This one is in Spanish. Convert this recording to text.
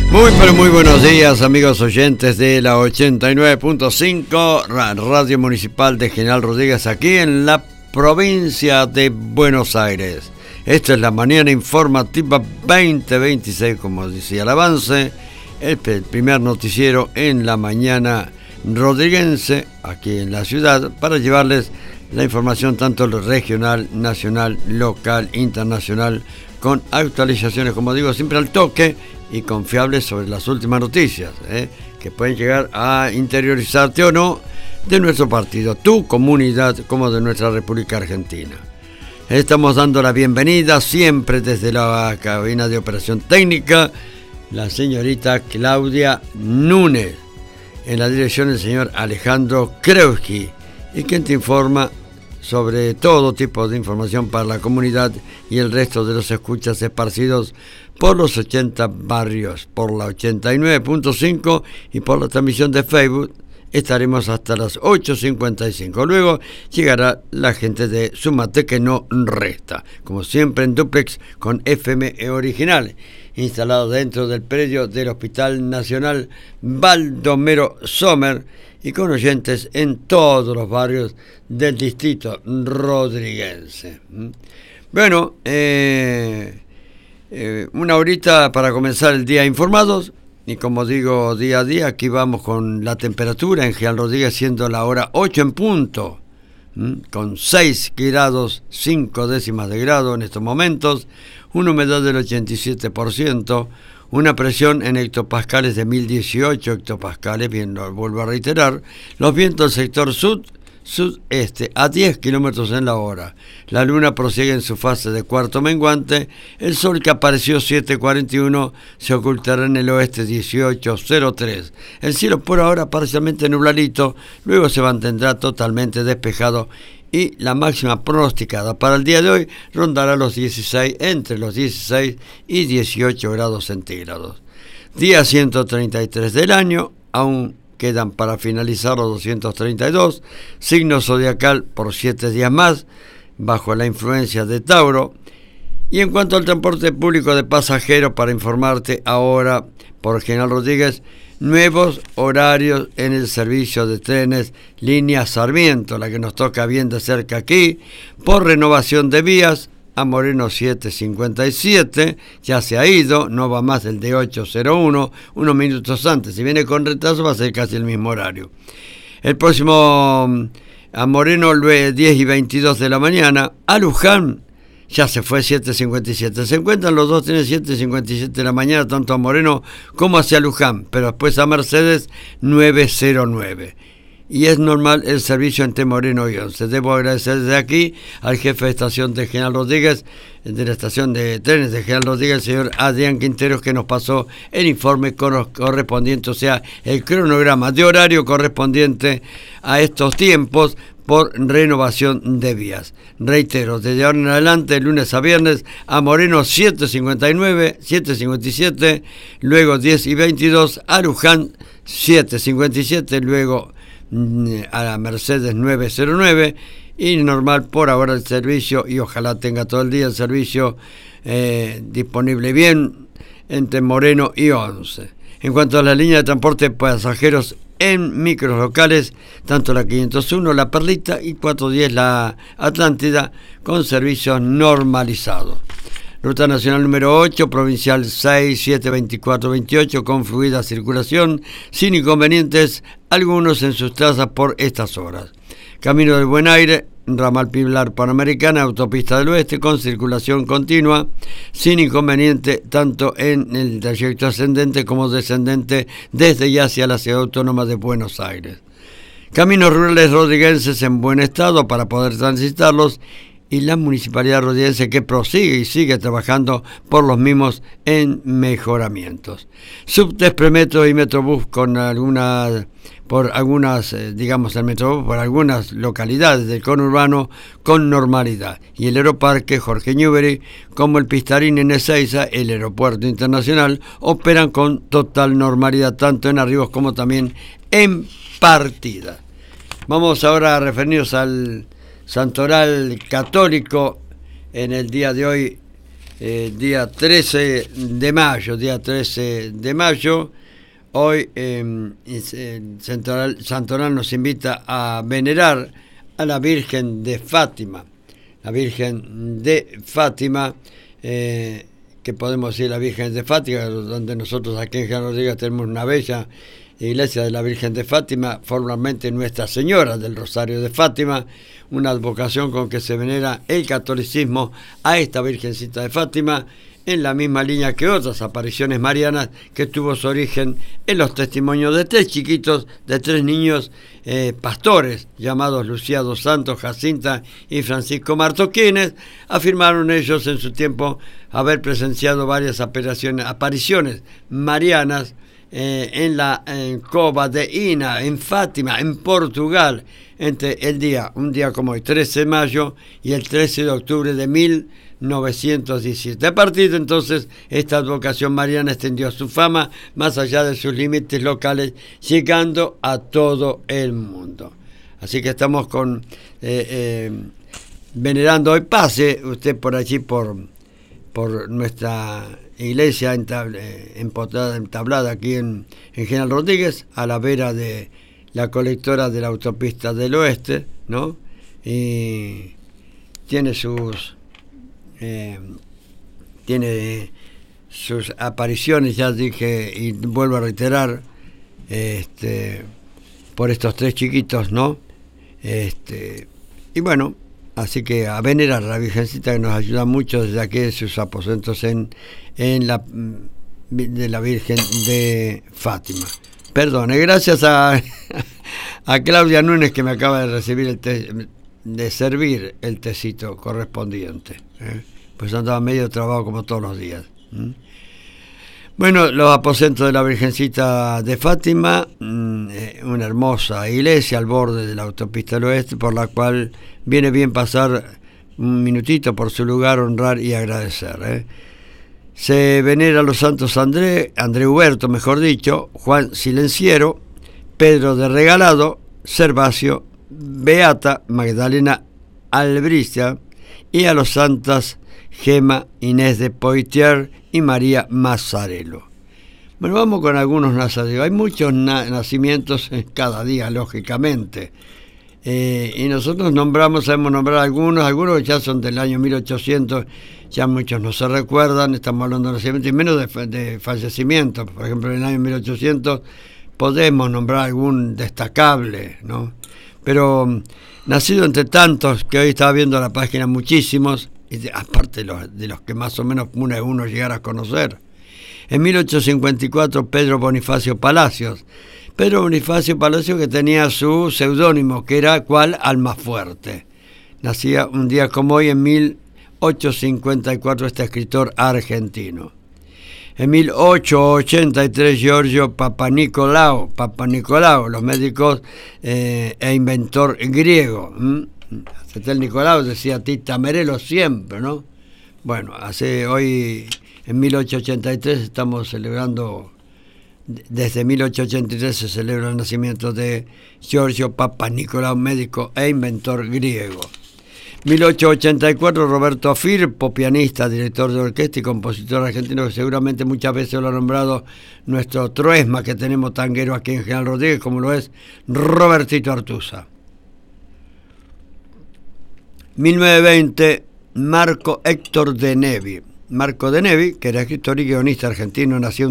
Muy pero muy buenos días, amigos oyentes de la 89.5 Radio Municipal de General Rodríguez, aquí en la provincia de Buenos Aires. Esta es la mañana informativa 2026, como decía el avance, el primer noticiero en la mañana rodriguense, aquí en la ciudad, para llevarles la información tanto regional, nacional, local, internacional, con actualizaciones, como digo, siempre al toque y confiables sobre las últimas noticias, que pueden llegar a interiorizarte o no de nuestro partido, tu comunidad, como de nuestra República Argentina. Estamos dando la bienvenida siempre desde la cabina de operación técnica, la señorita Claudia Núñez, en la dirección el señor Alejandro Kreuski, y quien te informa sobre todo tipo de información para la comunidad y el resto de los escuchas esparcidos por los 80 barrios, por la 89.5 y por la transmisión de Facebook. Estaremos hasta las 8:55. Luego llegará la gente de Súmate que no resta, como siempre en duplex con FM original, instalado dentro del predio del Hospital Nacional Baldomero Sommer, y con oyentes en todos los barrios del distrito rodriguense. Bueno, una horita para comenzar el día informados, y como digo, día a día, aquí vamos con la temperatura en General Rodríguez, siendo la hora 8 en punto, con 6 grados 5 décimas de grado en estos momentos, una humedad del 87%, una presión en hectopascales de 1018 hectopascales, bien, lo vuelvo a reiterar, los vientos del sector sudeste a 10 kilómetros en la hora. La luna prosigue en su fase de cuarto menguante. El sol, que apareció 7:41, se ocultará en el oeste 18:03. El cielo por ahora parcialmente nubladito, luego se mantendrá totalmente despejado, y la máxima pronosticada para el día de hoy rondará entre los 16 y 18 grados centígrados. Día 133 del año, aún quedan para finalizar los 232, signo zodiacal por 7 días más, bajo la influencia de Tauro. Y en cuanto al transporte público de pasajeros, para informarte ahora por General Rodríguez, nuevos horarios en el servicio de trenes línea Sarmiento, la que nos toca bien de cerca aquí, por renovación de vías. A Moreno 7:57, ya se ha ido, no va más el de 8:01, unos minutos antes. Si viene con retraso va a ser casi el mismo horario. El próximo a Moreno 10:22 de la mañana, a Luján ya se fue 7:57. Se encuentran los dos trenes 7:57 de la mañana, tanto a Moreno como hacia Luján, pero después a Mercedes 9:09. Y es normal el servicio entre Moreno y Once. Debo agradecer desde aquí al jefe de estación de General Rodríguez, de la estación de trenes de General Rodríguez, el señor Adrián Quinteros, que nos pasó el informe correspondiente, o sea, el cronograma de horario correspondiente a estos tiempos por renovación de vías. Reitero, desde ahora en adelante, lunes a viernes, a Moreno 7:57, luego 10:22, a Luján 7:57, luego a la Mercedes 9:09, y normal por ahora el servicio, y ojalá tenga todo el día el servicio disponible bien entre Moreno y Once. En cuanto a la línea de transporte de pasajeros en micros locales, tanto la 501, la Perlita, y 410, la Atlántida, con servicios normalizados. Ruta Nacional número 8, Provincial 6, 7, 24, 28, con fluida circulación, sin inconvenientes algunos en sus trazas por estas horas. Camino del Buen Aire, ramal Pilar Panamericana, autopista del Oeste, con circulación continua, sin inconveniente tanto en el trayecto ascendente como descendente desde y hacia la Ciudad Autónoma de Buenos Aires. Caminos rurales rodriguenses en buen estado para poder transitarlos, y la Municipalidad Rodriguense, que prosigue y sigue trabajando por los mismos en mejoramientos. Subtes, Premetro y Metrobús el Metrobús por algunas localidades del conurbano con normalidad. Y el Aeroparque Jorge Newbery, como el Pistarín en Ezeiza, el Aeropuerto Internacional, operan con total normalidad, tanto en arribos como también en partida. Vamos ahora a referirnos al Santoral Católico en el día de hoy, día 13 de mayo. Hoy Santoral nos invita a venerar a la Virgen de Fátima. La Virgen de Fátima, que podemos decir la Virgen de Fátima, donde nosotros aquí en General Rodríguez tenemos una bella iglesia de la Virgen de Fátima, formalmente Nuestra Señora del Rosario de Fátima, una advocación con que se venera el catolicismo a esta Virgencita de Fátima, en la misma línea que otras apariciones marianas, que tuvo su origen en los testimonios de tres niños pastores, llamados Lucía dos Santos, Jacinta y Francisco Marto, quienes afirmaron ellos en su tiempo haber presenciado varias apariciones marianas en la Cova de Ina, en Fátima, en Portugal, entre un día como hoy, 13 de mayo, y el 13 de octubre de 1917. A partir de entonces, esta advocación mariana extendió su fama más allá de sus límites locales, llegando a todo el mundo. Así que estamos venerando hoy. Pase usted por allí, por nuestra iglesia entablada aquí en General Rodríguez, a la vera de la colectora de la autopista del oeste, ¿no? Y tiene sus apariciones, ya dije y vuelvo a reiterar, por estos tres chiquitos, ¿no? Y bueno, así que a venerar a la Virgencita, que nos ayuda mucho desde aquí de sus aposentos de la Virgen de Fátima. Perdone, gracias a Claudia Núñez, que me acaba de servir el tecito correspondiente, pues andaba medio trabado como todos los días. Bueno, los aposentos de la Virgencita de Fátima, una hermosa iglesia al borde de la autopista del oeste, por la cual viene bien pasar un minutito por su lugar, honrar y agradecer. Se venera a los santos André Huberto, mejor dicho, Juan Silenciero, Pedro de Regalado, Servacio, Beata Magdalena Albricia, y a los santas Gema Inés de Poitiers y María Mazzarello. Bueno, vamos con algunos nacimientos. Hay muchos nacimientos cada día, lógicamente. Y nosotros sabemos nombrar algunos ya son del año 1800, ya muchos no se recuerdan, estamos hablando de nacimientos y menos de fallecimientos. Por ejemplo, en el año 1800 podemos nombrar algún destacable, ¿no? Pero nacido entre tantos, que hoy estaba viendo la página, muchísimos, y aparte de los que más o menos uno llegara a conocer. En 1854, Pedro Bonifacio Palacios, que tenía su seudónimo, que era ¿cuál? Almafuerte. Nacía un día como hoy, en 1854, este escritor argentino. En 1883, Giorgio Papanicolau, los médicos e inventor griego. El Nicolau decía Tita Merelo siempre, ¿no? Bueno, hoy, en 1883, estamos celebrando, desde 1883 se celebra el nacimiento de Giorgio Papanicolau, médico e inventor griego. 1884, Roberto Firpo, pianista, director de orquesta y compositor argentino, que seguramente muchas veces lo ha nombrado nuestro troesma que tenemos tanguero aquí en General Rodríguez, como lo es Robertito Artuza. 1920, Marco Héctor de Nevi. Marco de Nevi, que era escritor y guionista argentino, nació